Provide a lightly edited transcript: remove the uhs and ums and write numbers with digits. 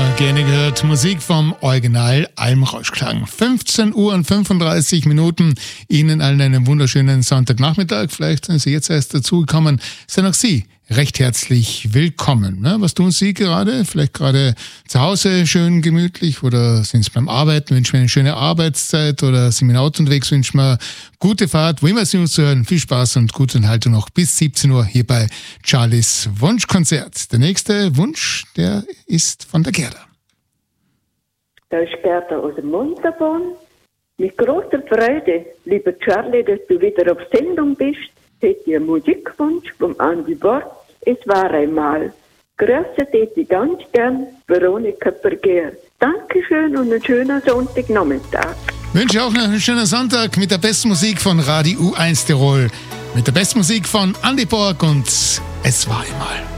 Gerne gehört Musik vom Original Almrauschklang. 15 Uhr und 35 Minuten. Ihnen allen einen wunderschönen Sonntagnachmittag. Vielleicht sind Sie jetzt erst dazugekommen. Sind auch Sie recht herzlich willkommen. Was tun Sie gerade? Vielleicht gerade zu Hause schön gemütlich oder sind Sie beim Arbeiten? Wünschen wir eine schöne Arbeitszeit oder sind mit dem Auto unterwegs? Wünschen wir gute Fahrt. Wo immer Sie uns hören, viel Spaß und gute Unterhaltung noch bis 17 Uhr hier bei Charlies Wunschkonzert. Der nächste Wunsch, der ist von der Gerda. Da ist Gerda aus dem Montabaum. Mit großer Freude, lieber Charlie, dass du wieder auf Sendung bist, hätte ich einen Musikwunsch vom Andi Bort. Es war einmal. Grüße täte ich ganz gern, Veronika Berger. Dankeschön und einen schönen Sonntagnachmittag. Wünsche auch noch einen schönen Sonntag mit der besten Musik von Radio U1 Tirol. Mit der besten Musik von Andi Borg und Es war einmal.